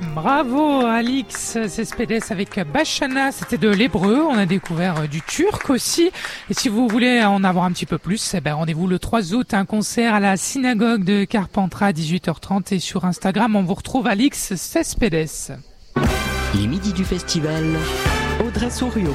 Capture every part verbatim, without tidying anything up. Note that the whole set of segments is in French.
Bravo Alix Cespedes avec Bachana, c'était de l'hébreu, on a découvert du turc aussi. Et si vous voulez en avoir un petit peu plus, eh ben rendez-vous le trois août, un concert à la synagogue de Carpentras à dix-huit heures trente, et sur Instagram on vous retrouve Alix Cespedes. Les midis du festival, Audrey Souriau.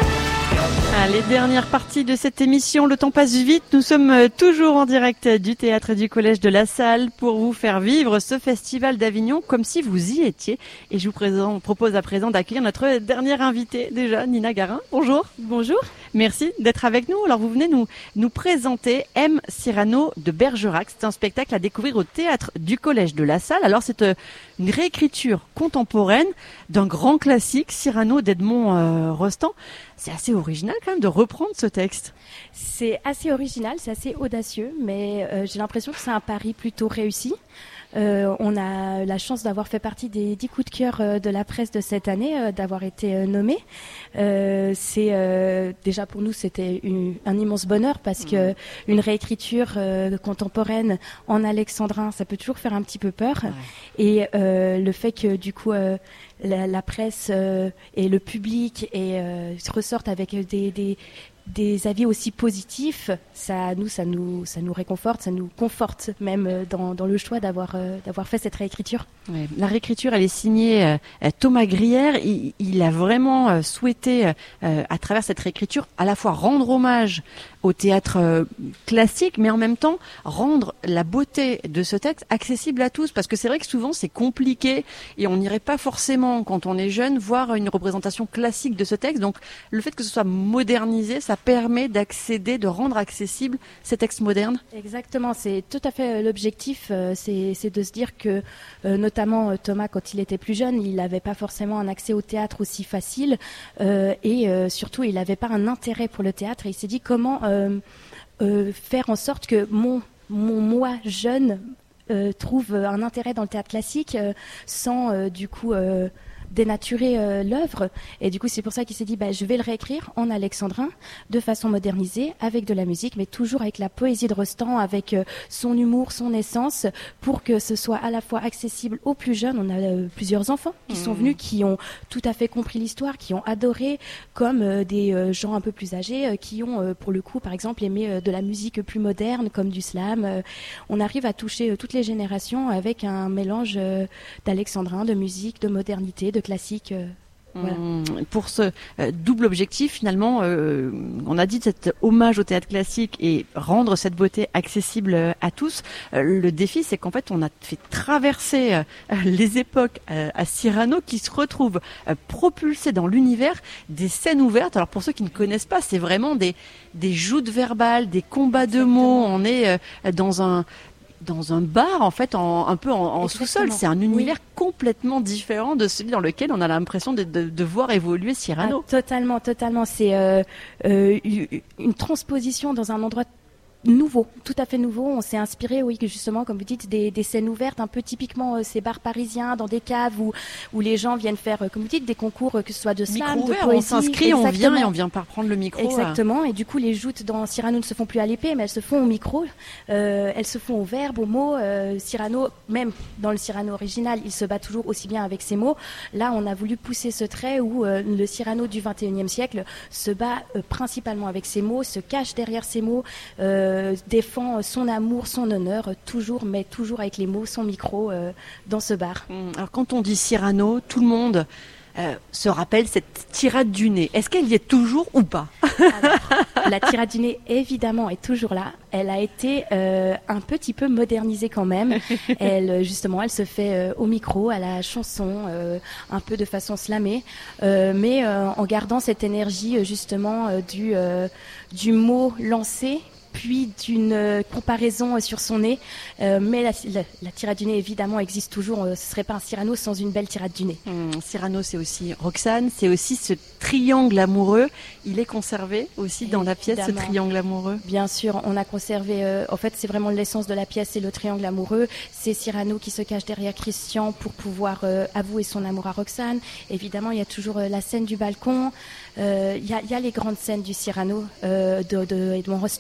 Les dernières parties de cette émission, le temps passe vite. Nous sommes toujours en direct du théâtre du Collège de la Salle pour vous faire vivre ce festival d'Avignon comme si vous y étiez. Et je vous présente, propose à présent d'accueillir notre dernière invitée déjà, Nina Garin. Bonjour. Bonjour. Merci d'être avec nous. Alors vous venez nous, nous présenter M. Cyrano de Bergerac. C'est un spectacle à découvrir au théâtre du Collège de la Salle. Alors c'est une réécriture contemporaine d'un grand classique, Cyrano d'Edmond euh, Rostand. C'est assez original quand même de reprendre ce texte. C'est assez original, c'est assez audacieux, mais euh, j'ai l'impression que c'est un pari plutôt réussi. Euh, on a la chance d'avoir fait partie des dix coups de cœur euh, de la presse de cette année, euh, d'avoir été euh, nommé. Euh, c'est euh, déjà pour nous c'était une, un immense bonheur parce mmh. que une réécriture euh, contemporaine en alexandrin, ça peut toujours faire un petit peu peur. Ouais. Et euh, le fait que du coup euh, la, la presse euh, et le public et euh, ressortent avec des, des des avis aussi positifs, ça nous, ça nous, ça nous réconforte, ça nous conforte même dans, dans le choix d'avoir, euh, d'avoir fait cette réécriture. Ouais, la réécriture, elle est signée euh, Thomas Grière. Il, il a vraiment euh, souhaité, euh, à travers cette réécriture, à la fois rendre hommage au théâtre euh, classique, mais en même temps rendre la beauté de ce texte accessible à tous, parce que c'est vrai que souvent c'est compliqué et on n'irait pas forcément, quand on est jeune, voir une représentation classique de ce texte. Donc le fait que ce soit modernisé, ça permet d'accéder, de rendre accessible ces textes modernes. Exactement, c'est tout à fait l'objectif, euh, c'est, c'est de se dire que euh, notamment euh, Thomas, quand il était plus jeune, il n'avait pas forcément un accès au théâtre aussi facile euh, et euh, surtout il n'avait pas un intérêt pour le théâtre et il s'est dit comment euh, euh, faire en sorte que mon, mon moi jeune euh, trouve un intérêt dans le théâtre classique euh, sans euh, du coup euh, dénaturer euh, l'œuvre. Et du coup, c'est pour ça qu'il s'est dit, bah, je vais le réécrire en alexandrin, de façon modernisée, avec de la musique, mais toujours avec la poésie de Rostand, avec euh, son humour, son essence, pour que ce soit à la fois accessible aux plus jeunes. On a euh, plusieurs enfants qui mmh. sont venus, qui ont tout à fait compris l'histoire, qui ont adoré, comme euh, des euh, gens un peu plus âgés, euh, qui ont, euh, pour le coup, par exemple, aimé euh, de la musique plus moderne, comme du slam. Euh, on arrive à toucher euh, toutes les générations avec un mélange euh, d'alexandrin, de musique, de modernité, de classique. Euh, voilà. Pour ce euh, double objectif, finalement, euh, on a dit cet hommage au théâtre classique et rendre cette beauté accessible euh, à tous. Euh, le défi, c'est qu'en fait, on a fait traverser euh, les époques euh, à Cyrano, qui se retrouve euh, propulsé dans l'univers des scènes ouvertes. Alors pour ceux qui ne connaissent pas, c'est vraiment des des joutes verbales, des combats de mots. On est euh, dans un dans un bar, en fait, en, un peu en, en sous-sol. C'est un univers oui. complètement différent de celui dans lequel on a l'impression de, de, de voir évoluer Cyrano. Ah, totalement, totalement. C'est euh, euh, une transposition dans un endroit nouveau, tout à fait nouveau. On s'est inspiré, oui, justement, comme vous dites, des, des scènes ouvertes, un peu typiquement euh, ces bars parisiens, dans des caves où, où les gens viennent faire, euh, comme vous dites, des concours, euh, que ce soit de slam, de poésie. On s'inscrit, on vient et on vient pas prendre le micro. Exactement. Et du coup, les joutes dans Cyrano ne se font plus à l'épée, mais elles se font au micro. Euh, elles se font au verbe, aux mots. Euh, Cyrano, même dans le Cyrano original, il se bat toujours aussi bien avec ses mots. Là, on a voulu pousser ce trait où euh, le Cyrano du vingt et unième siècle se bat euh, principalement avec ses mots, se cache derrière ses mots, euh, défend son amour, son honneur, toujours, mais toujours avec les mots, son micro euh, dans ce bar. Alors quand on dit Cyrano, tout le monde euh, se rappelle cette tirade du nez. Est-ce qu'elle y est toujours ou pas? Alors, la tirade du nez, évidemment, est toujours là. Elle a été euh, un petit peu modernisée quand même. Elle, justement, elle se fait euh, au micro, à la chanson, euh, un peu de façon slamée, euh, mais euh, en gardant cette énergie, justement, euh, du, euh, du mot lancé, puis d'une euh, comparaison euh, sur son nez. Euh, mais la, la, la tirade du nez, évidemment, existe toujours. Euh, ce serait pas un Cyrano sans une belle tirade du nez. Mmh, Cyrano, c'est aussi Roxane, c'est aussi ce triangle amoureux. Il est conservé aussi dans la pièce, ce triangle amoureux. Bien sûr, on a conservé... Euh, en fait, c'est vraiment l'essence de la pièce, c'est le triangle amoureux. C'est Cyrano qui se cache derrière Christian pour pouvoir euh, avouer son amour à Roxane. Évidemment, il y a toujours euh, la scène du balcon. Il euh, y, y a les grandes scènes du Cyrano, euh, de, de Edmond Rostand.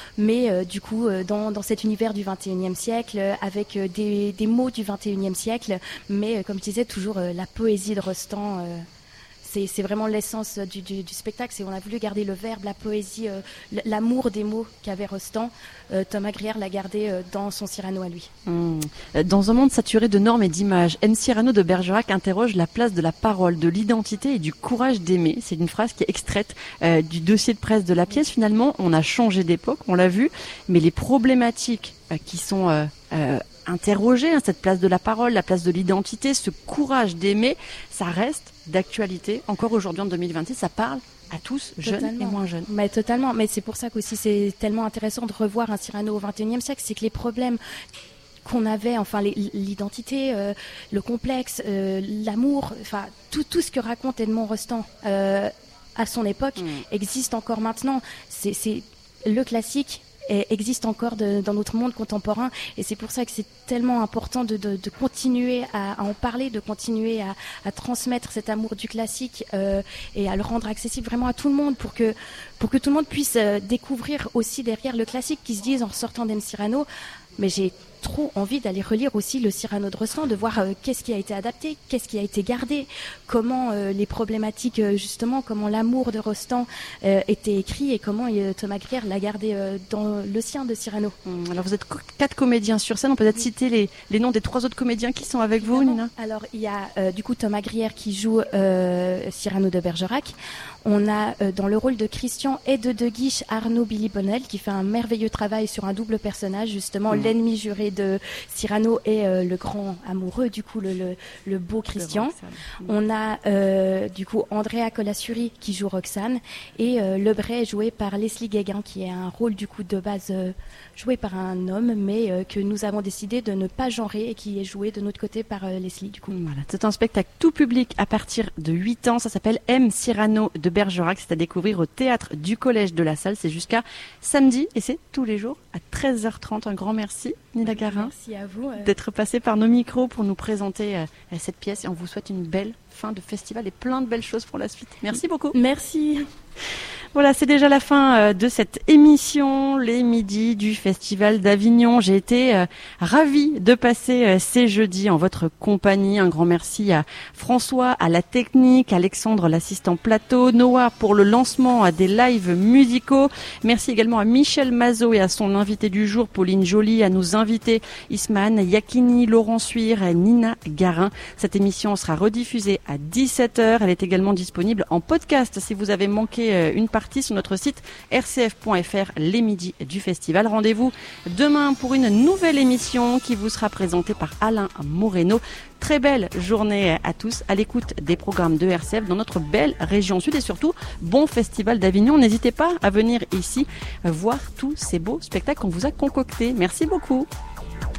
mais euh, du coup euh, dans, dans cet univers du vingt et unième siècle, euh, avec euh, des, des mots du vingt et unième siècle, mais euh, comme je disais, toujours euh, la poésie de Rostand. Euh, C'est, c'est vraiment l'essence du, du, du spectacle. C'est, on a voulu garder le verbe, la poésie, euh, l'amour des mots qu'avait Rostand. Euh, Thomas Grière l'a gardé euh, dans son Cyrano à lui. Mmh. Dans un monde saturé de normes et d'images, M. Cyrano de Bergerac interroge la place de la parole, de l'identité et du courage d'aimer. C'est une phrase qui est extraite euh, du dossier de presse de la pièce. Finalement, on a changé d'époque, on l'a vu, mais les problématiques euh, qui sont euh, euh, interrogées, hein, cette place de la parole, la place de l'identité, ce courage d'aimer, ça reste d'actualité. Encore aujourd'hui en deux mille vingt-six, ça parle à tous, jeunes Totalement. et moins jeunes. Mais totalement. Mais c'est pour ça qu'aussi c'est tellement intéressant de revoir un Cyrano au vingt et unième siècle, c'est que les problèmes qu'on avait, enfin les, l'identité, euh, le complexe, euh, l'amour, enfin tout tout ce que raconte Edmond Rostand euh, à son époque mmh. existe encore maintenant. C'est, c'est le classique. Existe encore de, dans notre monde contemporain, et c'est pour ça que c'est tellement important de, de, de continuer à, à en parler, de continuer à, à transmettre cet amour du classique euh, et à le rendre accessible vraiment à tout le monde, pour que pour que tout le monde puisse euh, découvrir aussi derrière le classique, qui se disent en ressortant d'M. Cyrano, mais j'ai trop envie d'aller relire aussi le Cyrano de Rostand, de voir euh, qu'est-ce qui a été adapté, qu'est-ce qui a été gardé, comment euh, les problématiques, euh, justement, comment l'amour de Rostand euh, était écrit, et comment euh, Thomas Grière l'a gardé euh, dans le sien de Cyrano. Hum, alors vous êtes quatre comédiens sur scène, on peut peut-être oui. citer les, les noms des trois autres comédiens qui sont avec Évidemment. vous, Nina. Alors il y a euh, du coup Thomas Grière qui joue euh, Cyrano de Bergerac. On a euh, dans le rôle de Christian et de De Guiche Arnaud Billy Bonnel, qui fait un merveilleux travail sur un double personnage, justement mmh. l'ennemi juré de Cyrano et euh, le grand amoureux, du coup le, le, le beau Christian. Mmh. On a euh, du coup Andrea Colassuri qui joue Roxane, et euh, Lebray joué par Leslie Guéguin, qui est un rôle du coup de base euh, joué par un homme, mais euh, que nous avons décidé de ne pas genrer, et qui est joué de notre côté par euh, Leslie du coup. Voilà, c'est un spectacle tout public à partir de huit ans, ça s'appelle M. Cyrano de Bergerac, c'est à découvrir au théâtre du Collège de la Salle, c'est jusqu'à samedi et c'est tous les jours à treize heures trente. Un grand merci Nina Garin, merci à vous euh... d'être passée par nos micros pour nous présenter euh, cette pièce, et on vous souhaite une belle fin de festival et plein de belles choses pour la suite. Merci beaucoup. Merci. Voilà, c'est déjà la fin de cette émission, les midis du Festival d'Avignon. J'ai été euh, ravie de passer euh, ces jeudis en votre compagnie. Un grand merci à François, à la technique, Alexandre, l'assistant plateau, Noah pour le lancement à des lives musicaux. Merci également à Michel Mazot et à son invité du jour, Pauline Joly, à nos invités Isman Yakini, Laurent Suir et Nina Garin. Cette émission sera rediffusée à dix-sept heures. Elle est également disponible en podcast si vous avez manqué euh, une partie sur notre site r c f point f r, les midis du festival. Rendez-vous demain pour une nouvelle émission qui vous sera présentée par Alain Moreno. Très belle journée à tous à l'écoute des programmes de R C F dans notre belle région sud, et surtout bon Festival d'Avignon. N'hésitez pas à venir ici voir tous ces beaux spectacles qu'on vous a concoctés. Merci beaucoup.